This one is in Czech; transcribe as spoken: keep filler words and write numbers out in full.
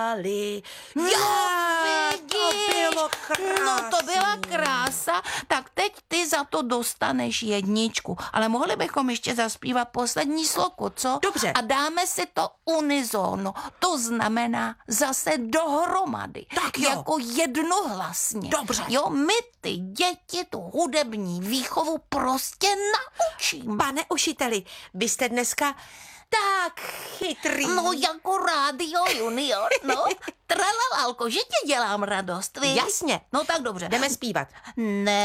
Ali. No, Já, vidíš, to bylo krásný. no to byla krása, tak teď ty za to dostaneš jedničku. Ale mohli bychom ještě zaspívat poslední sloku, co? Dobře. A dáme si to unizono, to znamená zase dohromady. Tak jo. Jako jednohlasně. Dobře. Jo, my ty děti tu hudební výchovu prostě naučíme. Pane učiteli, vy jste dneska tak chytrý. No jako rádio junior, no. Tralalalko, že ti dělám radost, víš? Jasně. No tak dobře. Jdeme zpívat. Ne.